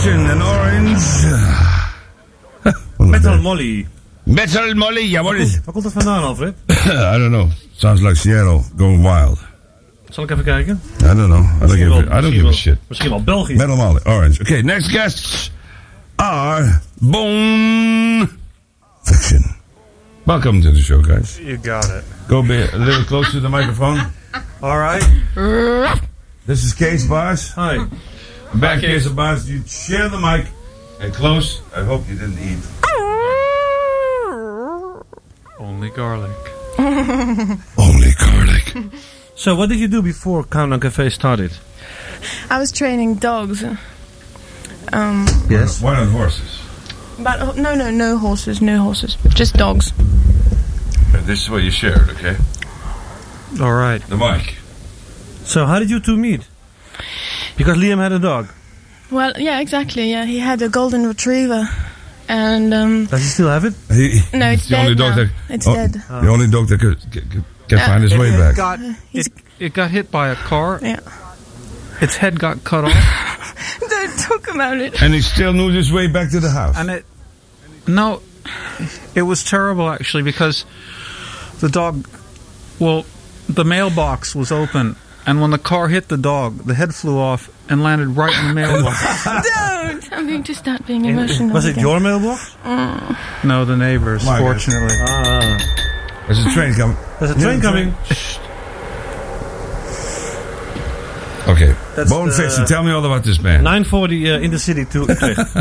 Fiction and Orange. Metal Molly. Metal Molly, jawel. Waar komt dat vandaan, Alfred? I don't know. Sounds like Seattle going wild. Zal ik even kijken? I don't know. I don't give a shit. Misschien wel België. Metal Molly, Orange. Okay, next guests are Bone Fiction. Welcome to the show, guys. You got it. Go be a little closer to the microphone. All right. This is Kees Baas. Hi. Back Kees Baas. You share the mic and close. I hope you didn't eat. Only garlic. Only garlic. So, what did you do before Countdown Cafe started? I was training dogs. Yes. Why not horses? But no horses, just dogs. This is what you shared, okay? All right. The mic. So, how did you two meet? Because Liam had a dog. Well, yeah, exactly. Yeah, he had a golden retriever, and does he still have it? No, it's dead only dog now. that, it's dead. The only dog that can find his way back. It got hit by a car. Yeah. Its head got cut off. Don't talk about it. And he still knew his way back to the house. And it was terrible actually, because the dog, the mailbox was open, and when the car hit the dog, the head flew off and landed right in the mailbox. Don't! I'm going to start being emotional. Was it again. your mailbox? No, the neighbors, fortunately. There's a train coming. There's a train coming. Okay. That's Bone Fiction, tell me all about this man. 9:40 in the city to Utrecht.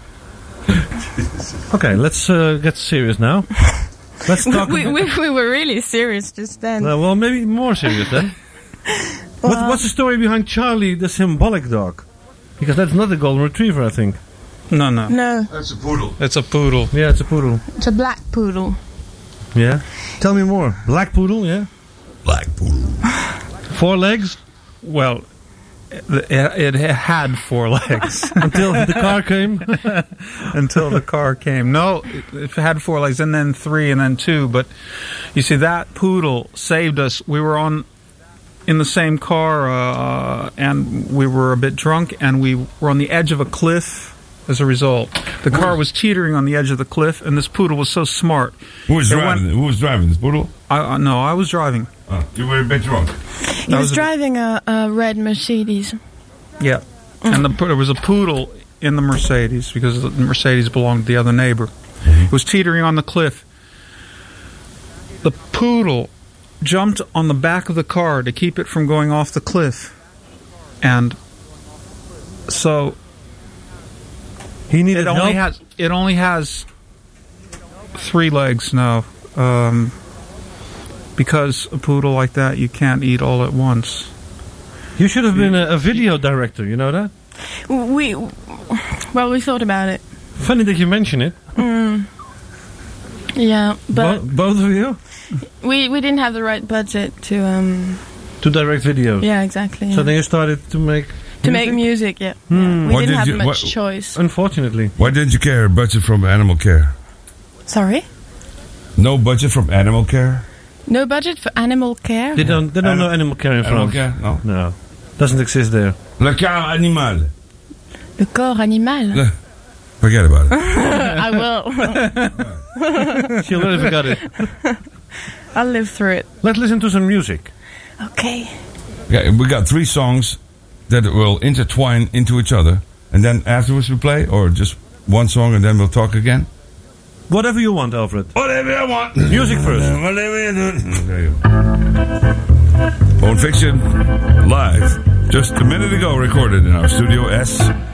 Okay, let's get serious now. Let's talk. We were really serious just then. Well, maybe more serious then. What's the story behind Charlie, the symbolic dog? Because that's not a golden retriever, I think. No. No. That's a poodle. It's a poodle. Yeah, it's a poodle. It's a black poodle. Yeah. Tell me more. Black poodle, yeah? Black poodle. 4 legs? Well, it had 4 legs. Until the car came? Until the car came. No, it had 4 legs, and then 3, and then 2. But you see, that poodle saved us. We were in the same car, and we were a bit drunk, and we were on the edge of a cliff as a result. The car was teetering on the edge of the cliff, and this poodle was so smart. Who was driving this poodle? No, I was driving. You were a bit drunk. He was driving a red Mercedes. Yeah. And there was a poodle in the Mercedes, because the Mercedes belonged to the other neighbor. Mm-hmm. It was teetering on the cliff. The poodle jumped on the back of the car to keep it from going off the cliff. And so he needed help. It only has 3 legs now. Because a poodle like that, you can't eat all at once. You should have been a video director, you know that? We thought about it. Funny that you mention it. Yeah, but both of you? We didn't have the right budget to direct videos. Yeah, exactly. Yeah. So then you started to make music. Yeah. Yeah. We didn't have much choice. Unfortunately. Why didn't you care budget from Animal Care? Sorry? No budget from Animal Care? No budget for Animal Care? They don't know Animal Care in France. Care? No. Doesn't exist there. Le corps animal. Le corps animal? Forget about it. I will. She already forgot it. I'll live through it. Let's listen to some music. Okay. Yeah, we got 3 songs that will intertwine into each other. And then afterwards we play? Or just one song and then we'll talk again? Whatever you want, Alfred. Whatever I want. Music first. Whatever you do. There you go. Bone Fiction, live. Just a minute ago recorded in our Studio S.